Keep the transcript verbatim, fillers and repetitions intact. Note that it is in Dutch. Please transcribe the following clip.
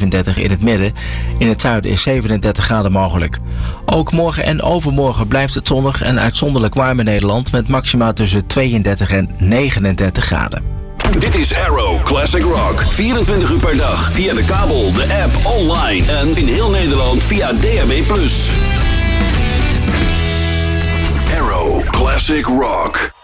vijfendertig in het midden. In het zuiden is zevenendertig graden mogelijk. Ook morgen en overmorgen blijft het zonnig en uitzonderlijk warm in Nederland met maxima tussen tweeëndertig en negenendertig graden. Dit is Arrow Classic Rock. vierentwintig uur per dag via de kabel, de app, online en in heel Nederland via D A B plus. Arrow Classic Rock.